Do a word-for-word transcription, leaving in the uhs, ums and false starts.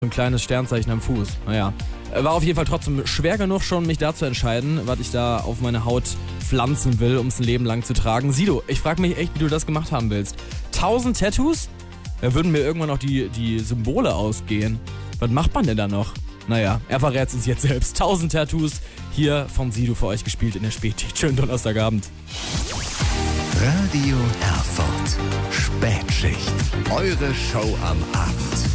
ein kleines Sternzeichen am Fuß. Naja, war auf jeden Fall trotzdem schwer genug schon, mich da zu entscheiden, was ich da auf meine Haut pflanzen will, um es ein Leben lang zu tragen. Sido, ich frage mich echt, wie du das gemacht haben willst. Tausend Tattoos? Da würden mir irgendwann noch die, die Symbole ausgehen. Was macht man denn da noch? Naja, er verrät es uns jetzt selbst. Tausend Tattoos hier von Sido für euch gespielt in der Spätschicht. Schönen Donnerstagabend. Radio Herford. Spätschicht. Eure Show am Abend.